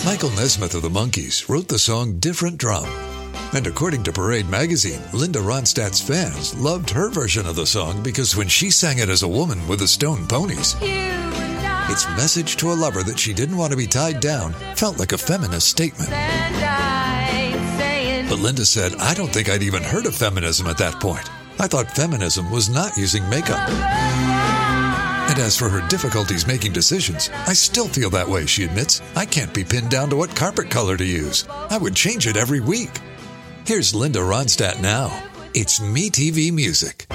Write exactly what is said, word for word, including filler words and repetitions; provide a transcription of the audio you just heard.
Michael Nesmith of the Monkees wrote the song Different Drum. And according to Parade magazine, Linda Ronstadt's fans loved her version of the song because when she sang it as a woman with the Stone Ponies, its message to a lover that she didn't want to be tied down felt like a feminist statement. But Linda said, I don't think I'd even heard of feminism at that point. I thought feminism was not using makeup. And as for her difficulties making decisions, I still feel that way, she admits. I can't be pinned down to what carpet color to use. I would change it every week. Here's Linda Ronstadt now. It's MeTV Music.